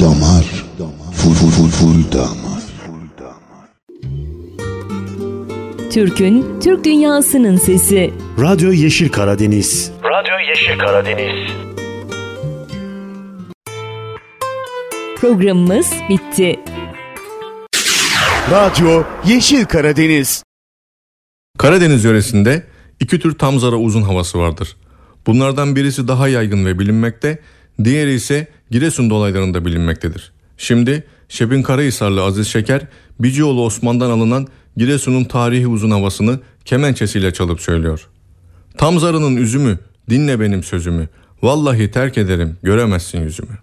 damar, full damar. Türk'ün, Türk dünyasının sesi. Radyo Yeşil Karadeniz. Radyo Yeşil Karadeniz. Programımız bitti. Radyo Yeşil Karadeniz. Karadeniz yöresinde iki tür tamzara uzun havası vardır. Bunlardan birisi daha yaygın ve bilinmekte, diğeri ise Giresun dolaylarında bilinmektedir. Şimdi Şebin Karahisarlı Aziz Şeker, Bicioğlu Osman'dan alınan Giresun'un tarihi uzun havasını kemençesiyle çalıp söylüyor. Tamzarının üzümü, dinle benim sözümü, vallahi terk ederim, göremezsin yüzümü.